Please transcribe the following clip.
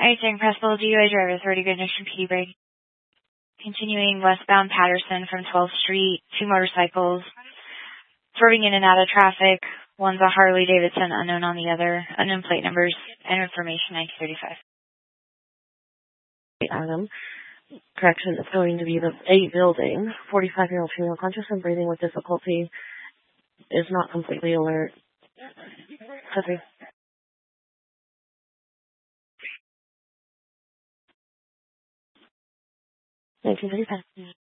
Icing Prestel DUI driver, 30 good ignition PD brake. Continuing westbound Patterson from 12th Street, 2 motorcycles, swerving in and out of traffic. One's a Harley Davidson, unknown on the other, unknown plate numbers, and information 1935. Adam, correction, it's going to be the A building. 45-year-old female conscious and breathing with difficulty, is not completely alert. Copy. 1935.